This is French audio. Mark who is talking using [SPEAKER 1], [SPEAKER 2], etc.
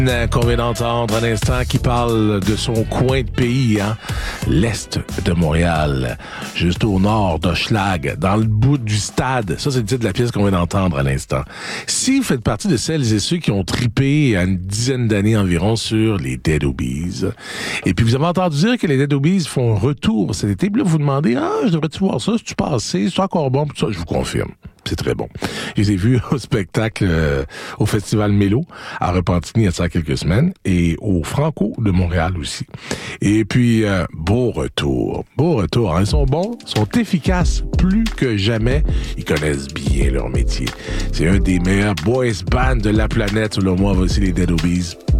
[SPEAKER 1] Qu'on vient d'entendre un instant qui parle de son coin de pays, hein? L'est de Montréal, juste au nord d'Hochelag, dans le bout du stade. Ça, c'est le titre de la pièce qu'on vient d'entendre à l'instant. Si vous faites partie de celles et ceux qui ont tripé à une dizaine d'années environ sur les Dead Obies, et puis vous avez entendu dire que les Dead Obies font un retour cet été, puis là, vous vous demandez, je devrais-tu voir ça? C'est-tu passé? C'est encore bon? Puis ça, je vous confirme. C'est très bon. Je les ai vus au spectacle au Festival Mélo à Repentigny il y a ça quelques semaines et au Franco de Montréal aussi. Et puis, beau retour. Beau retour. Hein? Ils sont bons, sont efficaces plus que jamais. Ils connaissent bien leur métier. C'est un des meilleurs boys bands de la planète. Selon moi, voici les Dead Obies.